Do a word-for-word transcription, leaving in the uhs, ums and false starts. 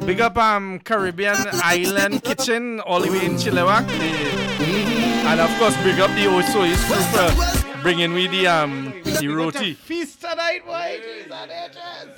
Big up um Caribbean Island Kitchen all the way in Chilliwack. And of course, big up the Osois crew for bringing me the um the roti. Feast tonight, boy.